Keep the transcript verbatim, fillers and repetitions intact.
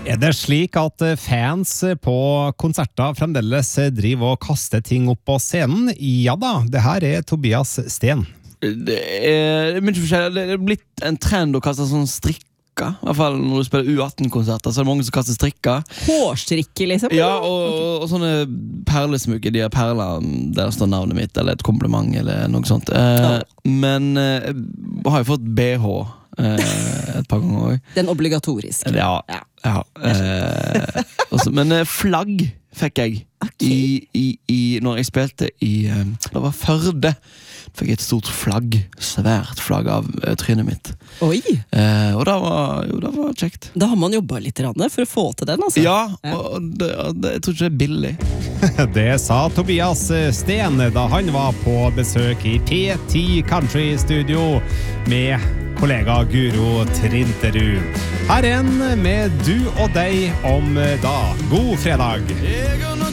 Er det slik at fans på konserter fremdeles driver og kaster ting opp på scenen? Ja da, det her er Tobias Sten. Det er, det er mye forskjellig. Det er blitt en trend å kaste sånn strikker. I hvert fall når du spiller U atten-konserter, så er det mange som kaster strikker. Hårstrikker, liksom? Ja, og, og sånne perlesmykker, de er perler der det står navnet mitt, eller et kompliment, eller noe sånt. Eh, ja. Men eh, jeg har jo fått B H eh, et par ganger også. Den obligatoriske. Ja, ja. ja. Eh, også, men eh, flagg fikk jeg okay. i, i, i, når jeg spilte i, eh, det var Førde. Fikk jeg et stort flagg, svært flagg av uh, trynet mitt. Oi! Eh, og det var, jo, det var kjekt. Da har man jobbet litt for å få til den, altså. Ja, og det, det, jeg tror ikke det er billig. Det sa Tobias Sten da han var på besøk i P ti Country Studio med kollega Guro Trinterud. Her er en med Du og deg om da. God fredag!